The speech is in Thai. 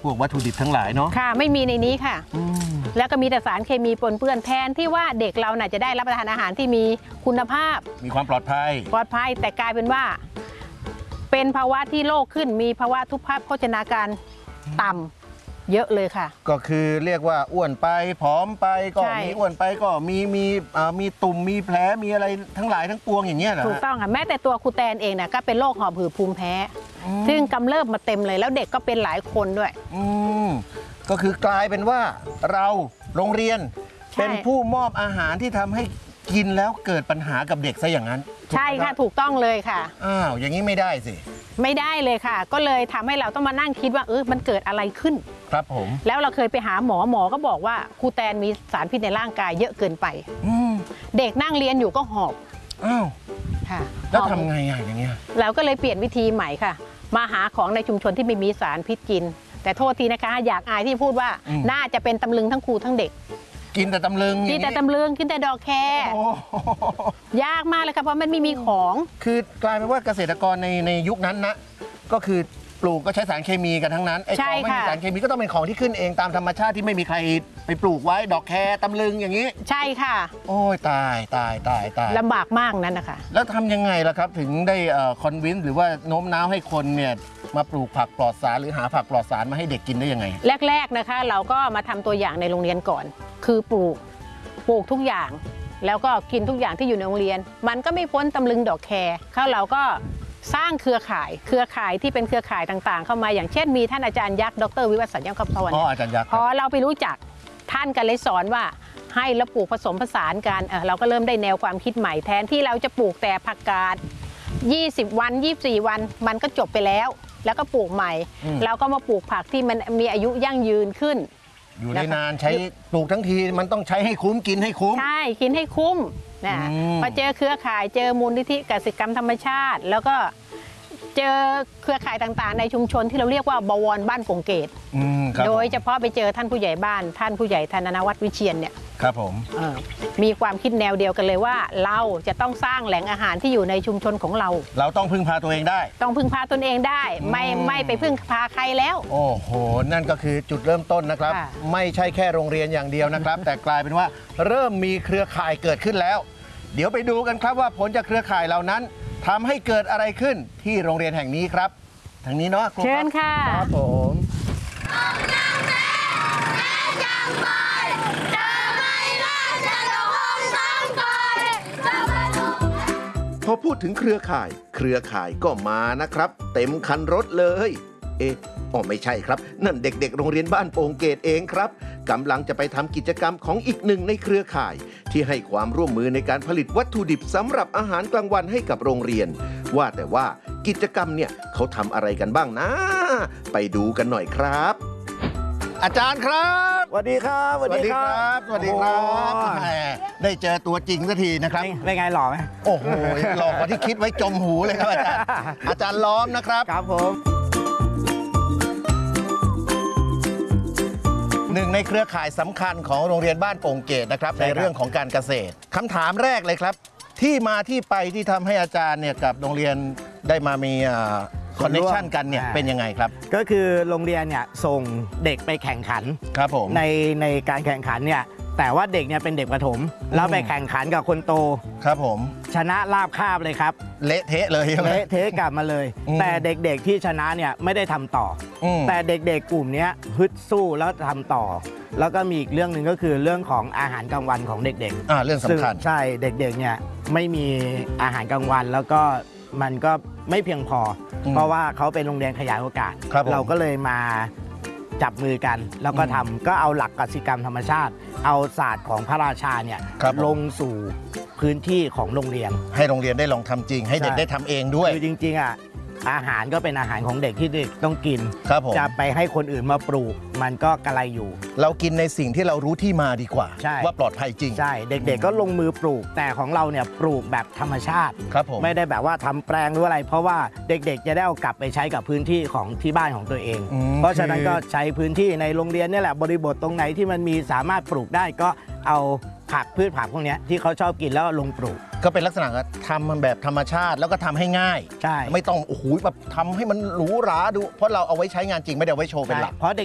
พวกวัตถุดิบทั้งหลายเนาะค่ะไม่มีในนี้ค่ะแล้วก็มีแต่สารเคมีปนเปื้อนแทนที่ว่าเด็กเราน่ะจะได้รับประทานอาหารที่มีคุณภาพมีความปลอดภัยแต่กลายเป็นว่าเป็นภาวะที่โรคขึ้นมีภาวะทุพพโภชนาการต่ำเยอะเลยค่ะก็คือเรียกว่าอ้วนไปผอมไปก็มีอ้วนไปก็มีตุ่มมีแผลมีอะไรทั้งหลายทั้งปวงอย่างเงี้ยเหรอถูกต้องค่ะแม้แต่ตัวครูแตนเองนะก็เป็นโรคหอบหืดภูมิแพ้ซึ่งกำเริบมาเต็มเลยแล้วเด็กก็เป็นหลายคนด้วยก็คือกลายเป็นว่าเราโรงเรียนเป็นผู้มอบอาหารที่ทำให้กินแล้วเกิดปัญหากับเด็กซะอย่างนั้นใช่ค่ะถูกต้องเลยค่ะอย่างนี้ไม่ได้สิไม่ได้เลยค่ะก็เลยทำให้เราต้องมานั่งคิดว่ามันเกิดอะไรขึ้นครับผมแล้วเราเคยไปหาหมอก็บอกว่าครูแตนมีสารพิษในร่างกายเยอะเกินไปเด็กนั่งเรียนอยู่ก็หอบค่ะแล้วทำไงอย่างเงี้ยเราก็เลยเปลี่ยนวิธีใหม่ค่ะมาหาของในชุมชนที่ไม่มีสารพิษกินแต่โทษทีนะคะอยากอายที่พูดว่าน่าจะเป็นตำลึงทั้งครูทั้งเด็กกินแต่ตำลึงกินแต่ตำลึงกินแต่ดอกแคยากมากเลยค่ะเพราะมันไม่มีของคือกลายเป็นว่าเกษตรกรในยุคนั้นนะก็คือปลูกก็ใช้สารเคมีกันทั้งนั้นไอ้ของไม่มีสารเคมีก็ต้องเป็นของที่ขึ้นเองตามธรรมชาติที่ไม่มีใครไปปลูกไว้ดอกแคตำลึงอย่างนี้ใช่ค่ะโอ้ยตายลำบากมากนั้นนะคะแล้วทำยังไงล่ะครับถึงได้คอนวินส์หรือว่าโน้มน้าวให้คนเนี่ยมาปลูกผักปลอดสารหรือหาผักปลอดสารมาให้เด็กกินได้ยังไงแรกๆนะคะเราก็มาทำตัวอย่างในโรงเรียนก่อนคือปลูกทุกอย่างแล้วก็กินทุกอย่างที่อยู่ในโรงเรียนมันก็ไม่พ้นตำลึงดอกแคเราก็สร้างเครือข่ายที่เป็นเครือข่ายต่างๆเข้ามาอย่างเช่นมีท่านอาจารย์ยักษ์ดร.วิวัฒน์สัญญาคำพรอาจารย์ยักษ์พอเราไปรู้จักท่านก็เลยสอนว่าให้เราปลูกผสมผสานกันเราก็เริ่มได้แนวความคิดใหม่แทนที่เราจะปลูกแต่ผักกาด20 วัน24 วันมันก็จบไปแล้วก็ปลูกใหม่เราก็มาปลูกผักที่มันมีอายุยั่งยืนขึ้นอยู่ได้นานใช้ปลูกทั้งทีมันต้องใช้ให้คุ้มกินให้คุ้มใช่กินให้คุ้มนะพอเจอเครือข่ายเจอมูลนิธิเกษตรกรรมธรรมชาติแล้วก็เจอเครือข่ายต่างๆในชุมชนที่เราเรียกว่าบวรบ้านโป่งเกตโดยเฉพาะไปเจอท่านผู้ใหญ่บ้านท่านผู้ใหญ่ธนวัฒน์วิเชียรเนี่ยครับผมมีความคิดแนวเดียวกันเลยว่าเราจะต้องสร้างแหล่งอาหารที่อยู่ในชุมชนของเราต้องพึ่งพาตัวเองได้ต้องพึ่งพาตนเองได้ไม่ไปพึ่งพาใครแล้วโอ้โหนั่นก็คือจุดเริ่มต้นนะครับไม่ใช่แค่โรงเรียนอย่างเดียวนะครับแต่กลายเป็นว่าเริ่มมีเครือข่ายเกิดขึ้นแล้วเดี๋ยวไปดูกันครับว่าผลจากเครือข่ายเหล่านั้นทำให้เกิดอะไรขึ้นที่โรงเรียนแห่งนี้ครับทางนี้เนาะเชิญค่ะครับผมพอพูดถึงเครือข่ายก็มานะครับเต็มคันรถเลยไม่ใช่ครับนั่นเด็กๆโรงเรียนบ้านโป่งเกตเองครับกำลังจะไปทำกิจกรรมของอีกหนึ่งในเครือข่ายที่ให้ความร่วมมือในการผลิตวัตถุดิบสำหรับอาหารกลางวันให้กับโรงเรียนว่าแต่ว่ากิจกรรมเนี่ยเขาทำอะไรกันบ้างนะไปดูกันหน่อยครับอาจารย์ครับสวัสดีครับสวัสดีครับได้เจอตัวจริงสักทีนะครับเป็นไงหล่อไหมโอ้โหหล่อกว่าที่คิดไว้จมหูเลยครับอาจารย์ล้อมนะครับครับผมหนึ่งในเครือข่ายสำคัญของโรงเรียนบ้านโป่งเกตนะครับในเรื่องของการเกษตรคำถามแรกเลยครับที่มาที่ไปที่ทำให้อาจารย์เนี่ยกับโรงเรียนได้มามีคอนเนคชั่นกันเนี่ยเป็นยังไงครับก็คือโรงเรียนเนี่ยส่งเด็กไปแข่งขันครับผมในการแข่งขันเนี่ยแต่ว่าเด็กเนี่ยเป็นเด็กประถมแล้วไปแข่งขันกับคนโตครับผมชนะราบคาบเลยครับเละเทะเลยเละเทะกลับมาเลยแต่เด็กๆที่ชนะเนี่ยไม่ได้ทำต่อแต่เด็กๆกลุ่มนี้ฮึดสู้แล้วทำต่อแล้วก็มีอีกเรื่องหนึ่งก็คือเรื่องของอาหารกลางวันของเด็กๆเรื่องสำคัญใช่เด็กๆเนี่ยไม่มีอาหารกลางวันแล้วก็มันก็ไม่เพียงพอเพราะว่าเขาเป็นโรงเรียนขยายโอกาสเราก็เลยมาจับมือกันแล้วก็ทำก็เอาหลักกสิกรรมธรรมชาติเอาศาสตร์ของพระราชาเนี่ยลงสู่พื้นที่ของโรงเรียนให้โรงเรียนได้ลองทำจริงให้เด็กได้ทำเองด้วยคือจริงๆอาหารก็เป็นอาหารของเด็กที่เด็กต้องกินจะไปให้คนอื่นมาปลูกมันก็กระไรอยู่เรากินในสิ่งที่เรารู้ที่มาดีกว่าว่าปลอดภัยจริงใช่เด็กๆก็ลงมือปลูกแต่ของเราเนี่ยปลูกแบบธรรมชาติไม่ได้แบบว่าทำแปลงหรืออะไรเพราะว่าเด็กๆจะได้เอากลับไปใช้กับพื้นที่ของที่บ้านของตัวเองเพราะฉะนั้นก็ใช้พื้นที่ในโรงเรียนนี่แหละบริบทตรงไหนที่มันมีสามารถปลูกได้ก็เอาพืชผักพวกนี้ที่เขาชอบกินแล้วลงปลูกก็เป็นลักษณะทำมันแบบธรรมชาติแล้วก็ทำให้ง่ายใช่ไม่ต้องโอ้โหแบบทำให้มันหรูหราดูเพราะเราเอาไว้ใช้งานจริงไม่ได้เอาไว้โชว์เป็นหลักเพราะ